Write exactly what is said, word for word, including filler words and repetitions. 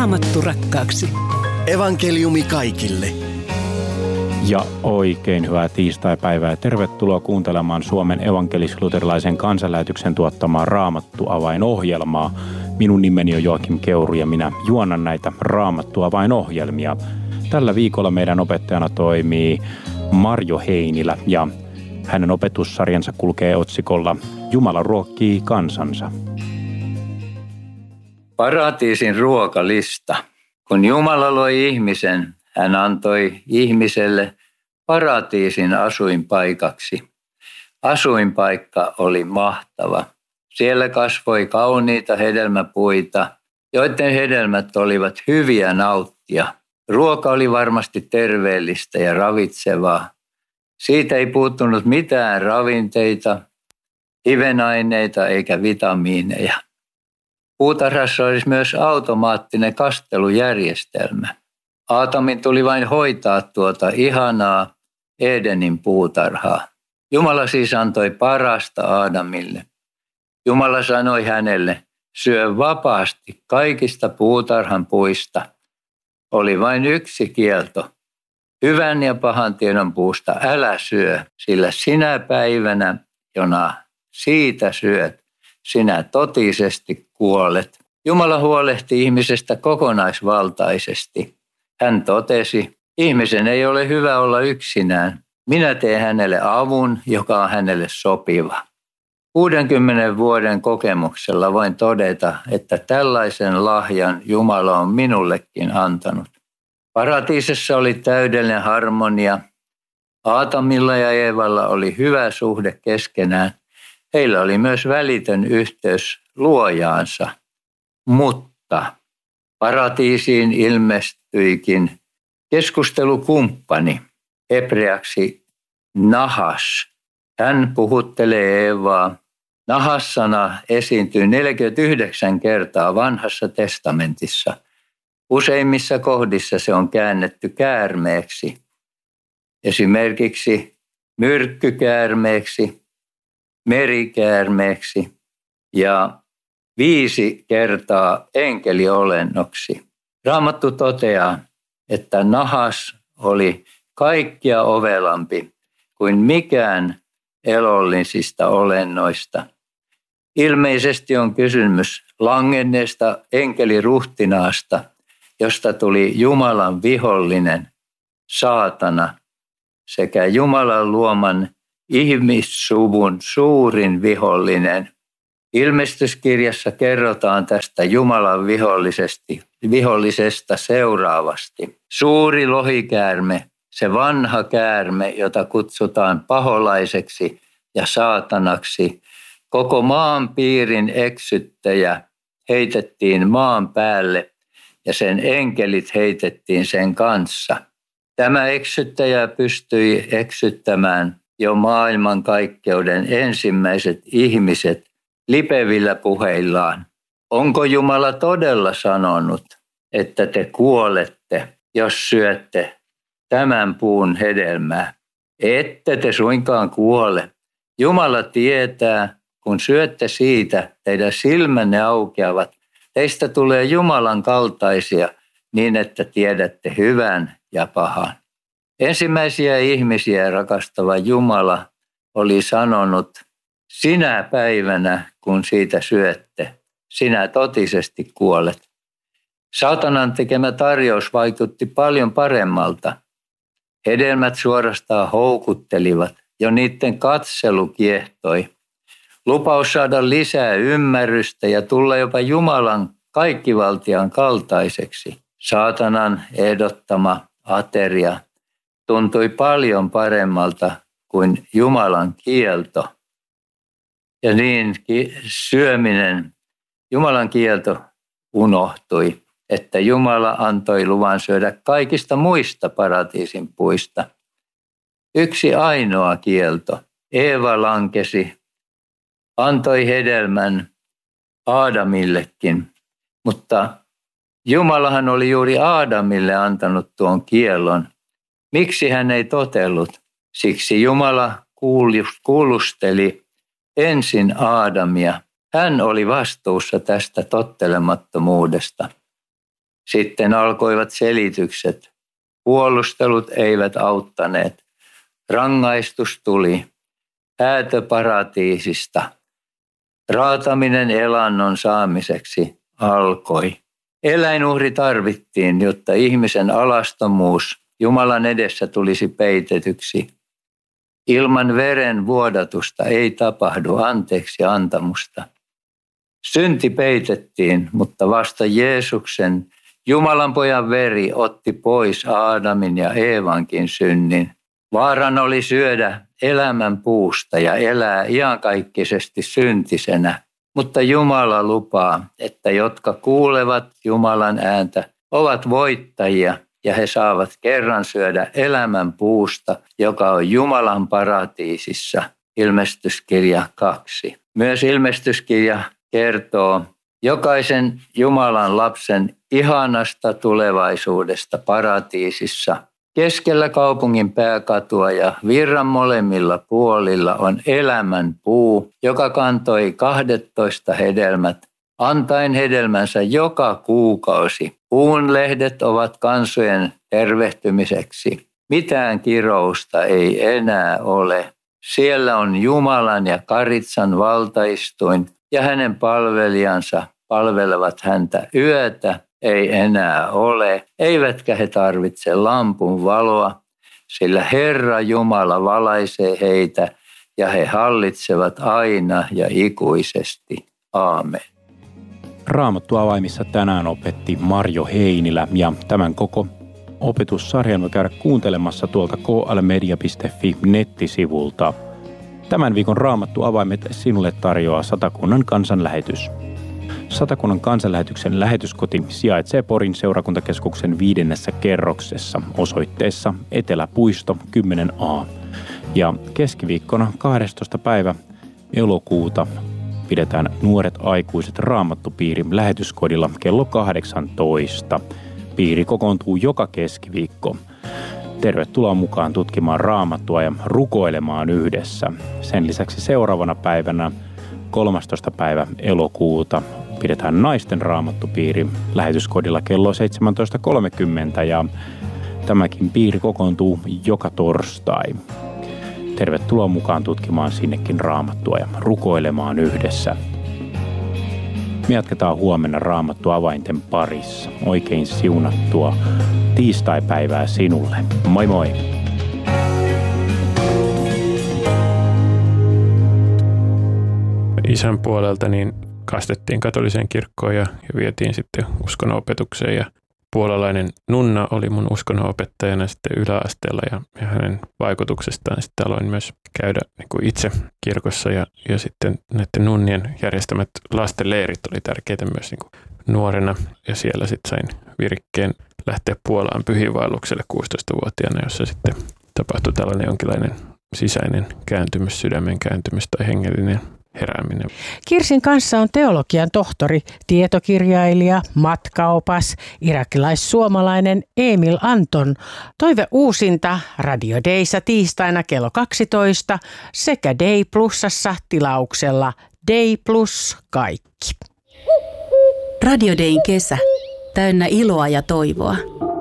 Raamattu rakkaaksi. Evankeliumi kaikille. Ja oikein hyvää tiistaipäivää ja tervetuloa kuuntelemaan Suomen evankelis-luterilaisen kansanlähetyksen tuottamaa Raamattu-avainohjelmaa. Minun nimeni on Joakim Keuru ja minä juonan näitä Raamattu-avainohjelmia. Tällä viikolla meidän opettajana toimii Marjo Heinilä ja hänen opetussarjansa kulkee otsikolla Jumala ruokkii kansansa. Paratiisin ruokalista. Kun Jumala loi ihmisen, hän antoi ihmiselle paratiisin asuinpaikaksi. Asuinpaikka oli mahtava. Siellä kasvoi kauniita hedelmäpuita, joiden hedelmät olivat hyviä nauttia. Ruoka oli varmasti terveellistä ja ravitsevaa. Siitä ei puuttunut mitään ravinteita, hivenaineita eikä vitamiineja. Puutarhassa olisi myös automaattinen kastelujärjestelmä. Aatamin tuli vain hoitaa tuota ihanaa Edenin puutarhaa. Jumala siis antoi parasta Aadamille. Jumala sanoi hänelle, syö vapaasti kaikista puutarhan puista. Oli vain yksi kielto. Hyvän ja pahan tiedon puusta älä syö, sillä sinä päivänä, jona siitä syöt, sinä totisesti kuolet. Jumala huolehti ihmisestä kokonaisvaltaisesti. Hän totesi, ihmisen ei ole hyvä olla yksinään. Minä teen hänelle avun, joka on hänelle sopiva. kuudenkymmenen vuoden kokemuksella voin todeta, että tällaisen lahjan Jumala on minullekin antanut. Paratiisissa oli täydellinen harmonia. Aatamilla ja Eevalla oli hyvä suhde keskenään. Heillä oli myös välitön yhteys luojaansa. Mutta paratiisiin ilmestyikin keskustelukumppani, hebreaksi nahas. Hän puhuttelee Eevaa. Nahas-sana esiintyy neljäkymmentäyhdeksän kertaa Vanhassa testamentissa. Useimmissa kohdissa se on käännetty käärmeeksi. Esimerkiksi myrkkykäärmeeksi, merikäärmeeksi ja viisi kertaa enkeliolennoksi. Raamattu toteaa, että nahas oli kaikkia ovelampi kuin mikään elollisista olennoista. Ilmeisesti on kysymys langenneesta enkeliruhtinaasta, josta tuli Jumalan vihollinen, saatana, sekä Jumalan luoman ihmissuvun suurin vihollinen. Ilmestyskirjassa kerrotaan tästä Jumalan vihollisesta seuraavasti. Suuri lohikäärme, se vanha käärme, jota kutsutaan paholaiseksi ja saatanaksi, koko maan piirin eksyttäjä heitettiin maan päälle ja sen enkelit heitettiin sen kanssa. Tämä eksyttäjä pystyi eksyttämään jo maailmankaikkeuden ensimmäiset ihmiset lipevillä puheillaan. Onko Jumala todella sanonut, että te kuolette, jos syötte tämän puun hedelmää? Ette te suinkaan kuole. Jumala tietää, kun syötte siitä, teidän silmänne aukeavat. Teistä tulee Jumalan kaltaisia niin, että tiedätte hyvän ja pahan. Ensimmäisiä ihmisiä rakastava Jumala oli sanonut, sinä päivänä, kun siitä syötte, sinä totisesti kuolet. Saatanan tekemä tarjous vaikutti paljon paremmalta. Hedelmät suorastaan houkuttelivat, jo niiden katselu kiehtoi. Lupaus saada lisää ymmärrystä ja tulla jopa Jumalan kaikkivaltiaan kaltaiseksi. Saatanan ehdottama ateria tuntui paljon paremmalta kuin Jumalan kielto. Ja niin syöminen, Jumalan kielto unohtui, että Jumala antoi luvan syödä kaikista muista paratiisin puista. Yksi ainoa kielto. Eeva lankesi, antoi hedelmän Aadamillekin, mutta Jumalahan oli juuri Aadamille antanut tuon kiellon. Miksi hän ei totellut? Siksi Jumala kuulusteli ensin Aadamia. Hän oli vastuussa tästä tottelemattomuudesta. Sitten alkoivat selitykset. Puolustelut eivät auttaneet. Rangaistus tuli. Häätö paratiisista. Raataminen elannon saamiseksi alkoi. Eläinuhri tarvittiin, jotta ihmisen alastomuus Jumalan edessä tulisi peitetyksi. Ilman veren vuodatusta ei tapahdu anteeksi antamusta. Synti peitettiin, mutta vasta Jeesuksen, Jumalan pojan veri otti pois Aadamin ja Eevankin synnin. Vaaran oli syödä elämän puusta ja elää iankaikkisesti syntisenä. Mutta Jumala lupaa, että jotka kuulevat Jumalan ääntä, ovat voittajia ja he saavat kerran syödä elämän puusta, joka on Jumalan paratiisissa. Ilmestyskirja kaksi. Myös ilmestyskirja kertoo jokaisen Jumalan lapsen ihanasta tulevaisuudesta paratiisissa. Keskellä kaupungin pääkatua ja virran molemmilla puolilla on elämän puu, joka kantoi kahdettoista hedelmät, antaen hedelmänsä joka kuukausi. Puun lehdet ovat kansojen tervehtymiseksi. Mitään kirousta ei enää ole. Siellä on Jumalan ja Karitsan valtaistuin ja hänen palvelijansa palvelevat häntä yötä. Ei enää ole, eivätkä he tarvitse lampun valoa, sillä Herra Jumala valaisee heitä ja he hallitsevat aina ja ikuisesti. Aamen. Raamattu avaimissa tänään opetti Marjo Heinilä ja tämän koko opetussarjan voi käydä kuuntelemassa tuolta k l media piste f i nettisivulta. Tämän viikon Raamattu avaimet sinulle tarjoaa Satakunnan kansanlähetys. Satakunnan kansanlähetyksen lähetyskoti sijaitsee Porin seurakuntakeskuksen viidennessä kerroksessa osoitteessa Eteläpuisto kymmenen A. Ja keskiviikkona kahdestoista päivä elokuuta pidetään Nuoret aikuiset Raamattupiiri lähetyskodilla kello kahdeksantoista. Piiri kokoontuu joka keskiviikko. Tervetuloa mukaan tutkimaan Raamattua ja rukoilemaan yhdessä. Sen lisäksi seuraavana päivänä kolmastoista päivä elokuuta pidetään naisten raamattupiiri lähetyskodilla kello seitsemäntoista kolmekymmentä ja tämäkin piiri kokoontuu joka torstai. Tervetuloa mukaan tutkimaan sinnekin Raamattua ja rukoilemaan yhdessä. Me jatketaan huomenna Raamattu avainten parissa. Oikein siunattua tiistaipäivää sinulle. Moi moi! Isän puolelta niin kastettiin katoliseen kirkkoon ja, ja vietiin sitten uskonopetukseen ja puolalainen nunna oli mun uskonopettajana sitten yläasteella ja, ja hänen vaikutuksestaan sitten aloin myös käydä niin kuin itse kirkossa ja, ja sitten näiden nunnien järjestämät lastenleirit oli tärkeitä myös niin kuin nuorena ja siellä sitten sain virikkeen lähteä Puolaan pyhiinvaellukselle kuusitoistavuotiaana, jossa sitten tapahtui tällainen jonkinlainen sisäinen kääntymys, sydämen kääntymys tai hengellinen herääminen. Kirsin kanssa on teologian tohtori, tietokirjailija, matkaopas, irakilais-suomalainen Emil Anton. Toive uusinta Radio Dayssa tiistaina kello kaksitoista sekä Day Plusassa tilauksella Day Plus kaikki. Radio Dayn kesä, täynnä iloa ja toivoa.